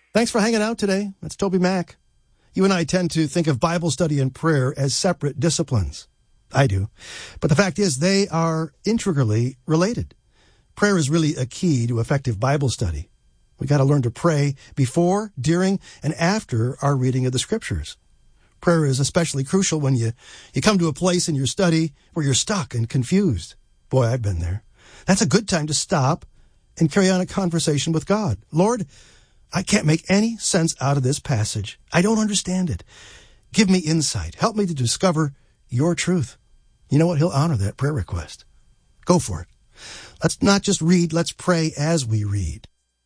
Thanks for hanging out today. That's Toby Mack. You and I tend to think of Bible study and prayer as separate disciplines. I do. But the fact is they are integrally related. Prayer is really a key to effective Bible study. We got to learn to pray before, during, and after our reading of the Scriptures. Prayer is especially crucial when you come to a place in your study where you're stuck and confused. Boy, I've been there. That's a good time to stop and carry on a conversation with God. Lord, I can't make any sense out of this passage. I don't understand it. Give me insight. Help me to discover your truth. You know what? He'll honor that prayer request. Go for it. Let's not just read, let's pray as we read.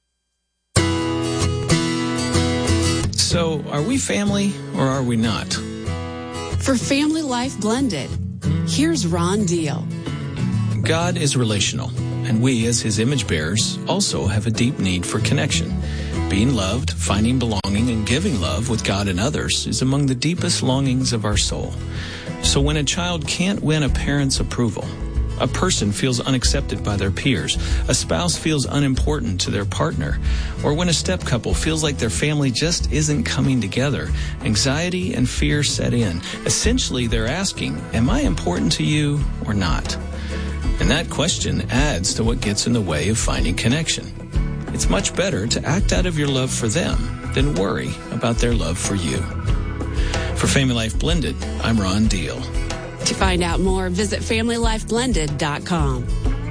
So, are we family or are we not? For Family Life Blended, here's Ron Deal. God is relational, and we as his image bearers also have a deep need for connection. Being loved, finding belonging, and giving love with God and others is among the deepest longings of our soul. So when a child can't win a parent's approval, a person feels unaccepted by their peers, a spouse feels unimportant to their partner, or when a step couple feels like their family just isn't coming together, anxiety and fear set in. Essentially, they're asking, am I important to you or not? And that question adds to what gets in the way of finding connection. It's much better to act out of your love for them than worry about their love for you. For Family Life Blended, I'm Ron Deal. To find out more, visit FamilyLifeBlended.com.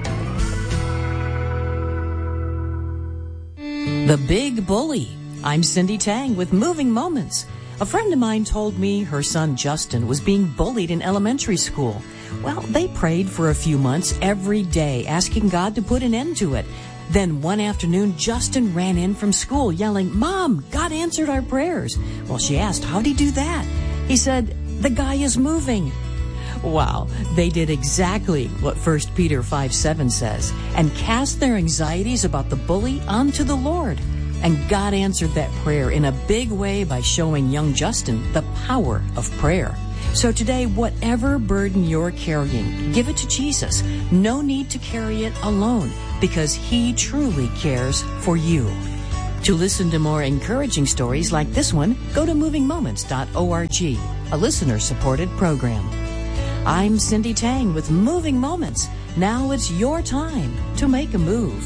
The Big Bully. I'm Cindy Tang with Moving Moments. A friend of mine told me her son Justin was being bullied in elementary school. Well, they prayed for a few months every day, asking God to put an end to it. Then one afternoon, Justin ran in from school yelling, "Mom, God answered our prayers." Well, she asked, "How'd he do that?" He said, "The guy is moving." Wow, they did exactly what 1 Peter 5:7 says, and cast their anxieties about the bully onto the Lord. And God answered that prayer in a big way by showing young Justin the power of prayer. So today, whatever burden you're carrying, give it to Jesus. No need to carry it alone, because he truly cares for you. To listen to more encouraging stories like this one, go to movingmoments.org, a listener-supported program. I'm Cindy Tang with Moving Moments. Now it's your time to make a move.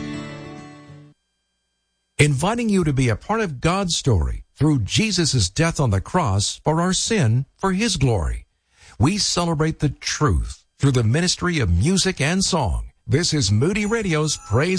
Inviting you to be a part of God's story through Jesus' death on the cross for our sin, for his glory. We celebrate the truth through the ministry of music and song. This is Moody Radio's Praise